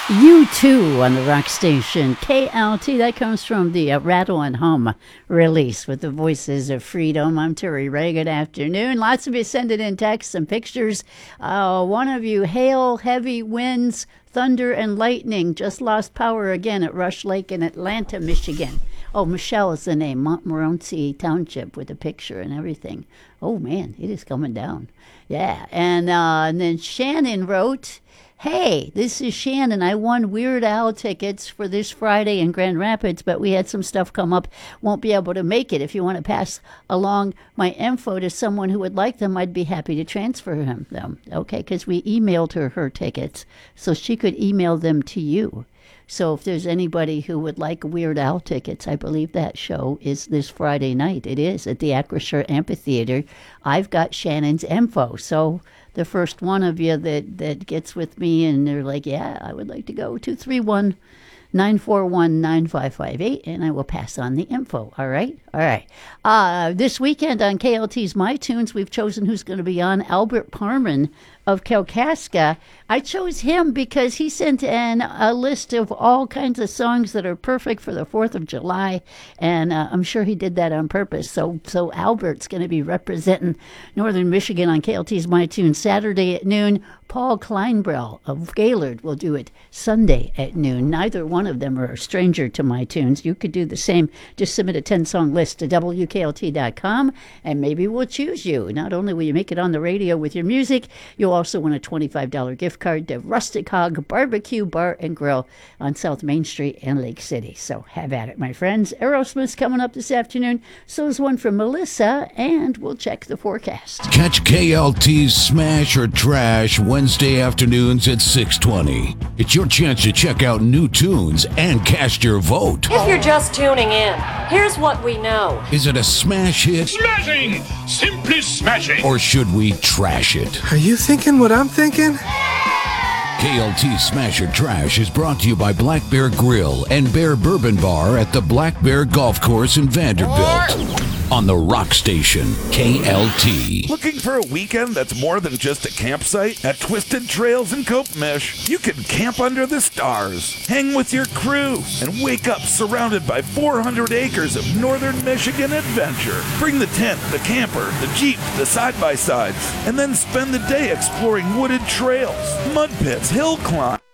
U2 on the rock station KLT. That comes from the Rattle and Hum release with the voices of freedom. I'm Terry Ray. Good afternoon. Lots of you sending in texts and pictures. One of you, hail, heavy winds, thunder, and lightning. Just lost power again at Rush Lake in Atlanta, Michigan. Oh, Michelle is the name. Montmorency Township with a picture and everything. Oh, man, it is coming down. Yeah. And then Shannon wrote, hey, this is Shannon. I won Weird Al tickets for this Friday in Grand Rapids, but we had some stuff come up. Won't be able to make it. If you want to pass along my info to someone who would like them, I'd be happy to transfer them. Okay, because we emailed her tickets, so she could email them to you. So if there's anybody who would like Weird Al tickets, I believe that show is this Friday night. It is at the Acrisure Amphitheater. I've got Shannon's info. So the first one of you that gets with me and they're like, yeah, I would like to go, 231-941-9558, and I will pass on the info. All right? All right. This weekend on KLT's My Tunes, we've chosen who's going to be on. Albert Parman of Kalkaska. I chose him because he sent in a list of all kinds of songs that are perfect for the 4th of July, and I'm sure he did that on purpose. So Albert's going to be representing Northern Michigan on KLT's My Tunes Saturday at noon. Paul Kleinbrell of Gaylord will do it Sunday at noon. Neither one of them are a stranger to My Tunes. You could do the same. Just submit a 10-song list to WKLT.com, and maybe we'll choose you. Not only will you make it on the radio with your music, you'll also win a $25 gift card to Rustic Hog Barbecue Bar and Grill on South Main Street in Lake City. So have at it, my friends. Aerosmith's coming up this afternoon. So is one from Melissa, and we'll check the forecast. Catch KLT's Smash or Trash Wednesday afternoons at 6:20. It's your chance to check out new tunes and cast your vote. If you're just tuning in, here's what we know. Is it a smash hit? Smashing! Simply smashing! Or should we trash it? Are you thinking what I'm thinking? KLT Smash or Trash is brought to you by Black Bear Grill and Bear Bourbon Bar at the Black Bear Golf Course in Vanderbilt. On the rock station, KLT. Looking for a weekend that's more than just a campsite? At Twisted Trails in Copemesh, you can camp under the stars, hang with your crew, and wake up surrounded by 400 acres of northern Michigan adventure. Bring the tent, the camper, the Jeep, the side-by-sides, and then spend the day exploring wooded trails, mud pits, hill climb.